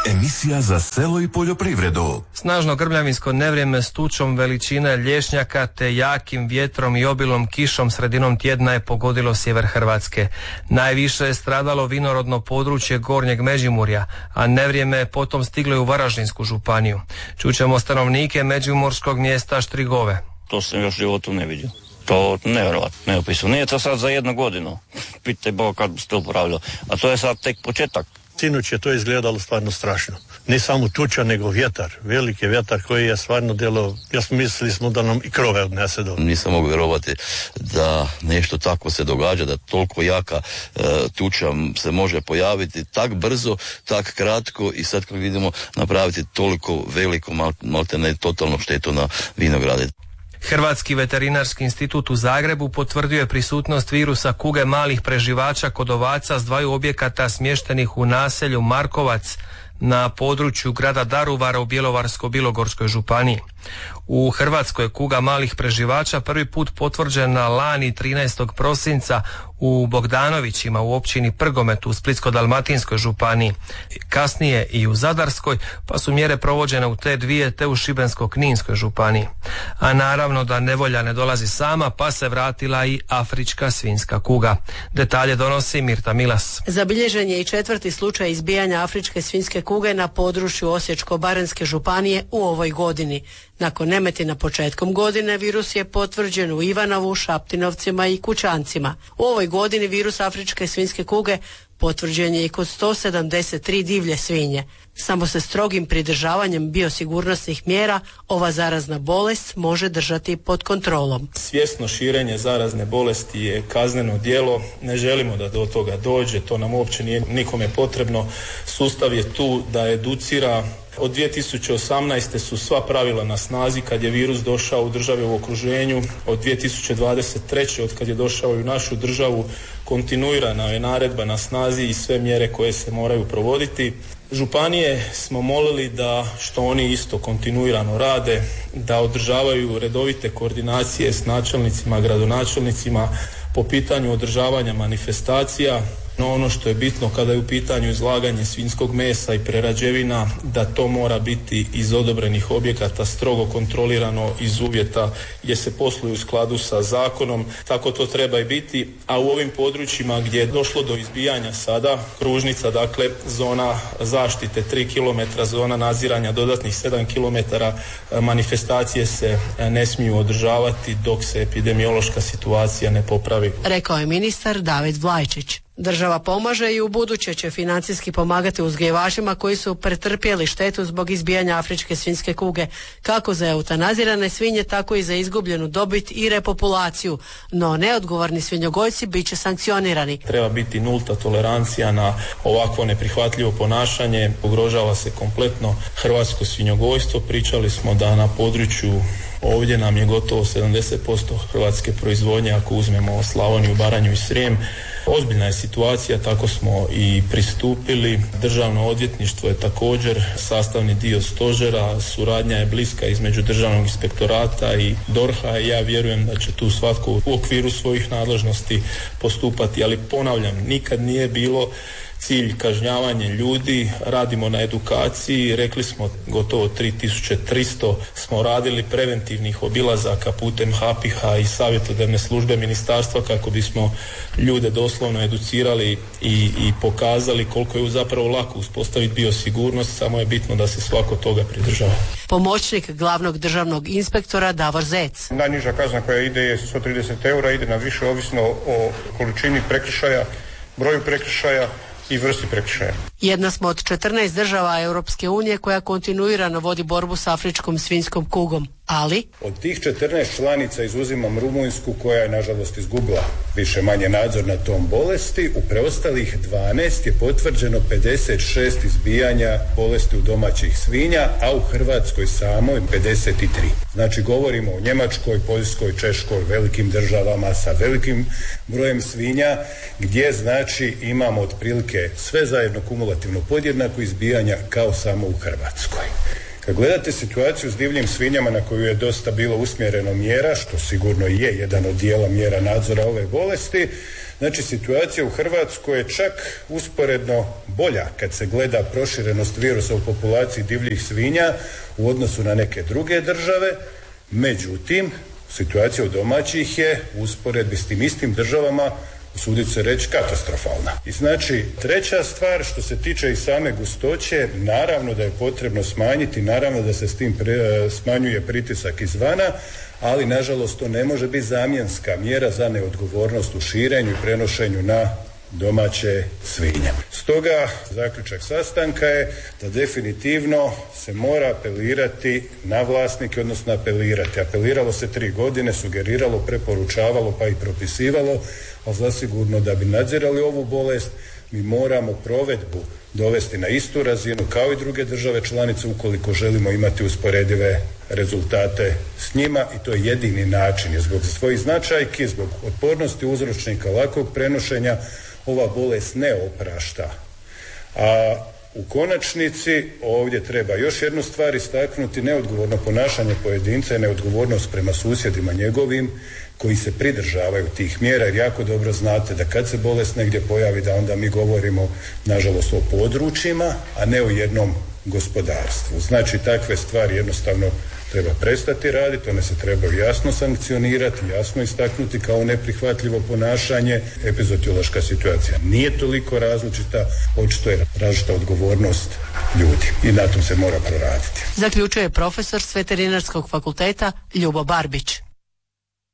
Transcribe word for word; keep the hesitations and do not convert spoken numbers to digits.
Emisija za selo i poljoprivredu. Snažno grmljavinsko nevrijeme s tučom veličine lješnjaka te jakim vjetrom i obilom kišom sredinom tjedna je pogodilo sjever Hrvatske. Najviše je stradalo vinorodno područje Gornjeg Međimurja, a nevrijeme je potom stiglo i u Varaždinsku županiju. Čućemo stanovnike međimurskog mjesta Štrigove. To sam još u životu ne vidio. To nevjerojatno, neopisno. Nije to sad za jednu godinu. Pitaj Bog kad bi se to upravljalo. A to je sad tek početak. Sinoć je to izgledalo stvarno strašno. Ne samo tuča, nego vjetar. Veliki vjetar koji je stvarno djelo. Ja smo mislili smo da nam i krove odnese do. Nisam mogu vjerovati da nešto tako se događa, da toliko jaka e, tuča se može pojaviti tak brzo, tak kratko i sad kad vidimo napraviti toliko veliko, mal, malte ne totalno štetu na vinograde. Hrvatski veterinarski institut u Zagrebu potvrdio je prisutnost virusa kuge malih preživača kod ovaca s dvaju objekata smještenih u naselju Markovac na području grada Daruvara u Bjelovarsko-bilogorskoj županiji. U Hrvatskoj je kuga malih preživača prvi put potvrđena lani trinaestog prosinca u Bogdanovićima u općini Prgomet u Splitsko-dalmatinskoj županiji, kasnije i u Zadarskoj, pa su mjere provođene u te dvije te u Šibensko-kninskoj županiji. A naravno da nevolja ne dolazi sama, pa se vratila i afrička svinjska kuga. Detalje donosi Mirta Milas. Zabilježen je i četvrti slučaj izbijanja afričke svinjske kuge na području Osječko-baranjske županije u ovoj godini. Nakon Nemetina početkom godine virus je potvrđen u Ivanovu, Šaptinovcima i Kućancima. U ovoj godini virus afričke svinjske kuge potvrđen je i kod sto sedamdeset tri divlje svinje. Samo se strogim pridržavanjem biosigurnosnih mjera ova zarazna bolest može držati pod kontrolom. Svjesno širenje zarazne bolesti je kazneno djelo. Ne želimo da do toga dođe, to nam uopće nije nikome potrebno. Sustav je tu da educira. Od dvije tisuće osamnaeste su sva pravila na snazi kad je virus došao u države u okruženju. Od dvije tisuće dvadeset treće od kad je došao i u našu državu kontinuirana je naredba na snazi i sve mjere koje se moraju provoditi. Županije smo molili da, što oni isto kontinuirano rade, da održavaju redovite koordinacije s načelnicima, gradonačelnicima po pitanju održavanja manifestacija. No ono što je bitno kada je u pitanju izlaganje svinjskog mesa i prerađevina, da to mora biti iz odobrenih objekata, strogo kontrolirano iz uvjeta gdje se posluju u skladu sa zakonom. Tako to treba i biti. A u ovim područjima gdje je došlo do izbijanja sada, kružnica, dakle zona zaštite tri kilometra, zona nadziranja dodatnih sedam kilometara, manifestacije se ne smiju održavati dok se epidemiološka situacija ne popravi. Rekao je ministar David Vlajčić. Država pomaže i u buduće će financijski pomagati uzgajivačima koji su pretrpjeli štetu zbog izbijanja afričke svinjske kuge, kako za eutanazirane svinje, tako i za izgubljenu dobit i repopulaciju, no neodgovorni svinjogojci bit će sankcionirani. Treba biti nulta tolerancija na ovakvo neprihvatljivo ponašanje, ugrožava se kompletno hrvatsko svinjogojstvo. Pričali smo da na području ovdje nam je gotovo sedamdeset posto hrvatske proizvodnje ako uzmemo Slavoniju, Baranju i Srijem. Ozbiljna je situacija, tako smo i pristupili. Državno odvjetništvo je također sastavni dio stožera, suradnja je bliska između Državnog inspektorata i D O R H-a i ja vjerujem da će tu svatko u okviru svojih nadležnosti postupati, ali ponavljam, nikad nije bilo cilj kažnjavanje ljudi, radimo na edukaciji, rekli smo gotovo tri tisuće tristo smo radili preventivnih obilazaka putem H A P I H-a i savjetodavne službe ministarstva kako bismo ljude doslovno educirali i, i pokazali koliko je zapravo lako uspostaviti biosigurnost, samo je bitno da se svako toga pridržava. Pomoćnik glavnog državnog inspektora Davor Zec. Najniža kazna koja ide je sto trideset eura, ide na više ovisno o količini prekršaja, broju prekršaja i vrsti prekršaja. Jedna smo od četrnaest država Europske unije koja kontinuirano vodi borbu s afričkom svinjskom kugom, ali od tih četrnaest članica izuzimam Rumunjsku koja je nažalost izgubila više manje nadzor nad tom bolesti. U preostalih dvanaest je potvrđeno pedeset šest izbijanja bolesti u domaćih svinja, a u Hrvatskoj samoj pedeset tri. Znači govorimo o Njemačkoj, Poljskoj, Češkoj, velikim državama sa velikim brojem svinja gdje znači imamo otprilike sve zajedno kumulativno podjednako izbijanja kao samo u Hrvatskoj. Kad gledate situaciju s divljim svinjama na koju je dosta bilo usmjereno mjera, što sigurno je jedan od dijela mjera nadzora ove bolesti, Znači, situacija u Hrvatskoj je čak usporedno bolja kad se gleda proširenost virusa u populaciji divljih svinja u odnosu na neke druge države. Međutim, situacija u domaćih je u usporedbi s tim istim državama, usudit se reći, katastrofalna. I znači, treća stvar, što se tiče i same gustoće, naravno da je potrebno smanjiti, naravno da se s tim pre, smanjuje pritisak izvana, ali nažalost to ne može biti zamjenska mjera za neodgovornost u širenju i prenošenju na domaće svinje. Stoga zaključak sastanka je da definitivno se mora apelirati na vlasnike, odnosno apelirati. Apeliralo se tri godine, sugeriralo, preporučavalo pa i propisivalo, ali zasigurno da bi nadzirali ovu bolest mi moramo provedbu dovesti na istu razinu kao i druge države članice ukoliko želimo imati usporedive rezultate s njima, i to je jedini način. Je zbog svojih značajki, zbog otpornosti uzročnika lakog prenošenja ova bolest ne oprašta. A u konačnici ovdje treba još jednu stvar istaknuti, neodgovorno ponašanje pojedinca i neodgovornost prema susjedima njegovim koji se pridržavaju tih mjera, jer jako dobro znate da kad se bolest negdje pojavi da onda mi govorimo nažalost o područjima, a ne o jednom gospodarstvu. Znači, takve stvari jednostavno treba prestati raditi, one se trebaju jasno sankcionirati, jasno istaknuti kao neprihvatljivo ponašanje. Epizootiološka situacija nije toliko različita, očito je različita odgovornost ljudi i na tom se mora proraditi. Zaključuje profesor s Veterinarskog fakulteta Ljubo Barbić.